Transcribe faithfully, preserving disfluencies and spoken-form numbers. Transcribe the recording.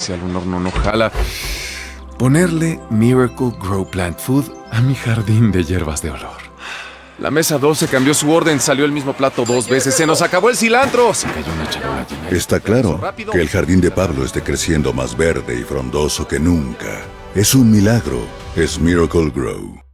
especial, un horno no jala. Ponerle Miracle Grow Plant Food a mi jardín de hierbas de olor. La mesa doce cambió su orden, salió el mismo plato dos veces. ¡Se nos acabó el cilantro! Se cayó una charola llena. Está claro que el jardín de Pablo esté creciendo más verde y frondoso que nunca. Es un milagro. Es Miracle Grow.